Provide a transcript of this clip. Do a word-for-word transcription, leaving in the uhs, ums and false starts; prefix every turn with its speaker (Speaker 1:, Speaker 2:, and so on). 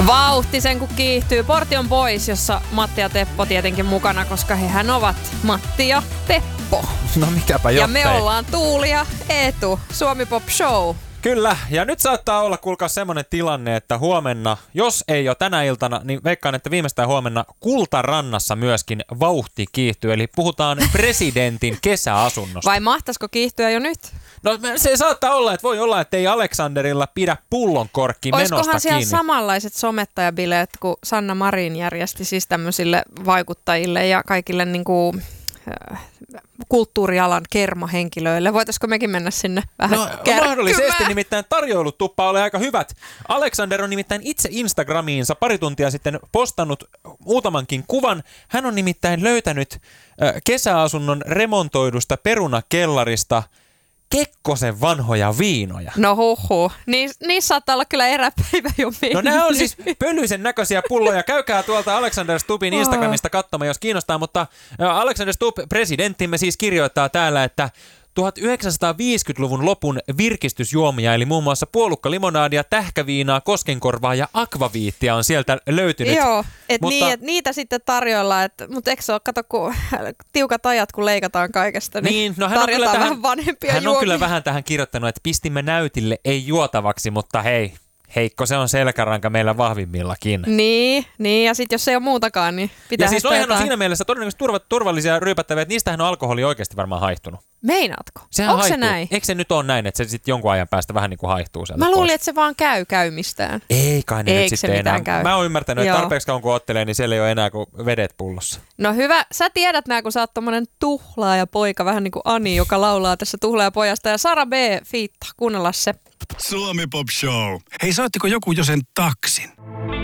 Speaker 1: Vauhti sen kun kiihtyy. Portion Boys, jossa Matti ja Teppo tietenkin mukana, koska hehän ovat Matti ja Teppo.
Speaker 2: No mikäpä jottei.
Speaker 1: Ja me ollaan Tuuli ja Eetu, Suomi Pop Show.
Speaker 2: Kyllä, ja nyt saattaa olla, kuulkaa, semmoinen tilanne, että huomenna, jos ei jo tänä iltana, niin veikkaan, että viimeistään huomenna Kultarannassa myöskin vauhti kiihtyy. Eli puhutaan presidentin kesäasunnosta.
Speaker 1: Vai mahtaisiko kiihtyä jo nyt?
Speaker 2: No se saattaa olla, että voi olla, että ei Aleksanderilla pidä pullonkorkki menosta
Speaker 1: olisikohan siellä
Speaker 2: kiinni.
Speaker 1: samanlaiset somettajabileet, kun Sanna Marin järjesti siis tämmöisille vaikuttajille ja kaikille niinku kulttuurialan kermahenkilöille. Voitaisiko mekin mennä sinne vähän
Speaker 2: no,
Speaker 1: kärkkymään?
Speaker 2: Mahdollisesti, nimittäin tarjoilutuppa oli aika hyvät. Aleksander on nimittäin itse Instagramiinsa pari tuntia sitten postannut muutamankin kuvan. Hän on nimittäin löytänyt äh, kesäasunnon remontoidusta perunakellarista Kekkosen vanhoja viinoja.
Speaker 1: No huhhuh. Niin, niissä saattaa olla kyllä eräpäivä jo mennyt.
Speaker 2: No nämä on siis pölyisen näköisiä pulloja. Käykää tuolta Alexander Stubbin Instagramista katsomaan, jos kiinnostaa. Mutta Alexander Stubb, presidenttimme, siis kirjoittaa täällä, että tuhatyhdeksänsataaviisikymmentäluvun lopun virkistysjuomia, eli muun muassa puolukkalimonadia, tähkäviinaa, koskenkorvaa ja akvaviittia on sieltä löytynyt.
Speaker 1: Joo, et
Speaker 2: mutta
Speaker 1: niin, et niitä sitten tarjoillaan, mutta eikö se ole, kato, kun tiukat ajat, kun leikataan kaikesta, niin,
Speaker 2: niin no hän on kyllä
Speaker 1: vähän
Speaker 2: tähän,
Speaker 1: vanhempia
Speaker 2: hän
Speaker 1: juomia.
Speaker 2: on kyllä vähän tähän kirjoittanut, että pistimme näytille, ei juotavaksi, mutta hei, heikko se on selkäranka meillä vahvimmillakin.
Speaker 1: Niin, niin ja sitten jos ei ole muutakaan, niin pitää.
Speaker 2: Ja siis noihän on siinä mielessä todennäköisesti turva, turvallisia ryypättäviä, että niistähän on alkoholi oikeasti varmaan haihtunut.
Speaker 1: Meinaatko?
Speaker 2: Sehän
Speaker 1: Onko
Speaker 2: haihtuu.
Speaker 1: se näin?
Speaker 2: Eikö se nyt ole näin, että se sitten jonkun ajan päästä vähän niin kuin haihtuu sieltä
Speaker 1: Mä luulin,
Speaker 2: pois?
Speaker 1: että se vaan käy käymistään.
Speaker 2: Ei kai ne
Speaker 1: Eikö
Speaker 2: nyt
Speaker 1: se
Speaker 2: sitten enää.
Speaker 1: käy?
Speaker 2: Mä oon ymmärtänyt, että
Speaker 1: Joo.
Speaker 2: tarpeeksi kauan kun ottelee, niin siellä ei ole enää kuin vedet pullossa.
Speaker 1: No hyvä, sä tiedät nää, kun sä oot tommonen tuhlaaja poika, vähän niin kuin Ani, joka laulaa tässä tuhlaajapojasta. Ja Sara B. fiitta, kuunnellaan se.
Speaker 3: Suomi Pop Show. Hei, saattiko joku jo sen taksin?